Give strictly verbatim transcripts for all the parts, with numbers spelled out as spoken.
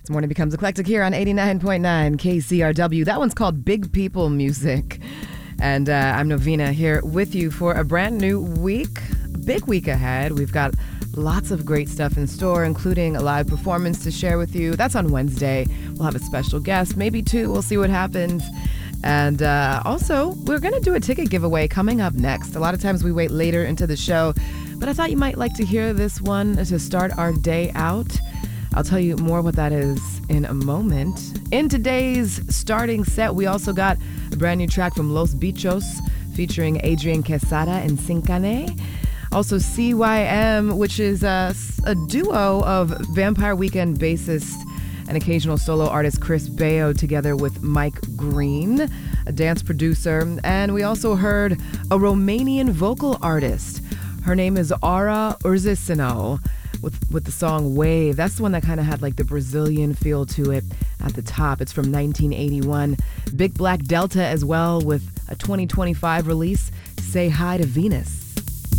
Morning Becomes Eclectic here on eighty-nine point nine K C R W. That one's called Big People Music. And uh, I'm Novina here with you for a brand new week. Big week ahead. We've got lots of great stuff in store, including a live performance to share with you. That's on Wednesday. We'll have a special guest, maybe two. We'll see what happens. And uh, also, we're going to do a ticket giveaway coming up next. A lot of times we wait later into the show, but I thought you might like to hear this one to start our day out. I'll tell you more what that is in a moment. In today's starting set, we also got a brand new track from Los Bichos featuring Adrian Quesada and Sincane. Also C Y M, which is a, a duo of Vampire Weekend bassist and occasional solo artist Chris Baio together with Mike Green, a dance producer. And we also heard a Romanian vocal artist. Her name is Aura Urzicino. With, with the song Wave. That's the one that kind of had like the Brazilian feel to it at the top. It's from nineteen eighty-one. Big Black Delta as well with a twenty twenty-five release, Say Hi to Venus.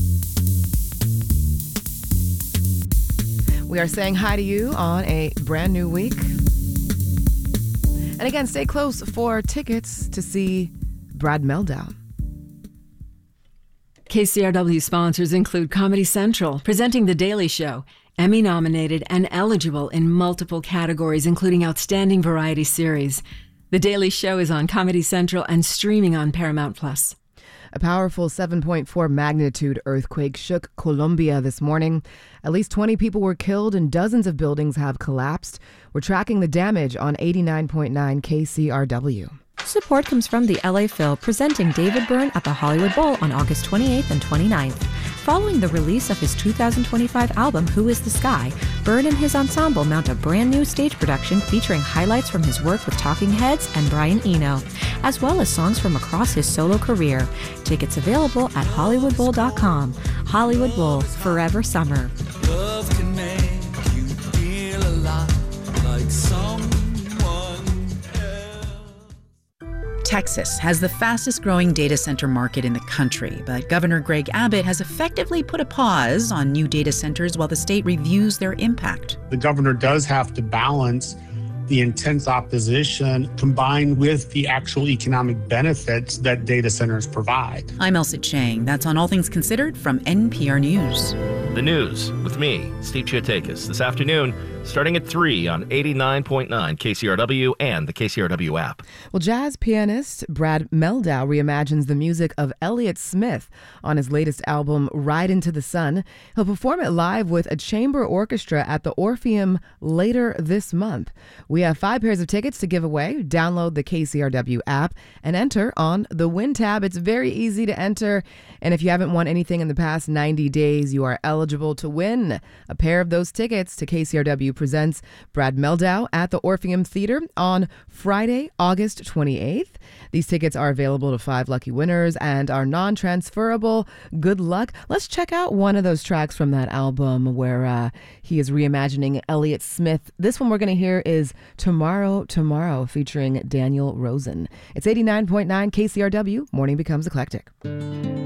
We are saying hi to you on a brand new week. And again, stay close for tickets to see Brad Mehldau. K C R W sponsors include Comedy Central, presenting The Daily Show, Emmy-nominated and eligible in multiple categories, including Outstanding Variety Series. The Daily Show is on Comedy Central and streaming on Paramount Plus. A powerful seven point four magnitude earthquake shook Colombia this morning. At least twenty people were killed and dozens of buildings have collapsed. We're tracking the damage on eighty-nine point nine K C R W. Support comes from the L A Phil, presenting David Byrne at the Hollywood Bowl on August twenty-eighth and twenty-ninth. Following the release of his two thousand twenty-five album, Who is the Sky, Byrne and his ensemble mount a brand new stage production featuring highlights from his work with Talking Heads and Brian Eno, as well as songs from across his solo career. Tickets available at hollywood bowl dot com. Hollywood Bowl, forever summer. Love can make you feel a lot like someone. Texas has the fastest growing data center market in the country, but Governor Greg Abbott has effectively put a pause on new data centers while the state reviews their impact. The governor does have to balance the intense opposition combined with the actual economic benefits that data centers provide. I'm Elsa Chang. That's on All Things Considered from N P R News. The news with me, Steve Chiotakis, this afternoon, starting at three on eighty-nine point nine K C R W and the K C R W app. Well, jazz pianist Brad Mehldau reimagines the music of Elliott Smith on his latest album, Ride Into the Sun. He'll perform it live with a chamber orchestra at the Orpheum later this month. We have five pairs of tickets to give away. Download the K C R W app and enter on the Win tab. It's very easy to enter, and if you haven't won anything in the past ninety days, you are eligible to win a pair of those tickets to K C R W presents Brad Mehldau at the Orpheum Theater on Friday, August twenty-eighth. These tickets are available to five lucky winners and are non-transferable. Good luck. Let's check out one of those tracks from that album where uh, he is reimagining Elliott Smith. This one we're going to hear is Tomorrow, Tomorrow, featuring Daniel Rosen. It's eighty-nine point nine K C R W. Morning Becomes Eclectic.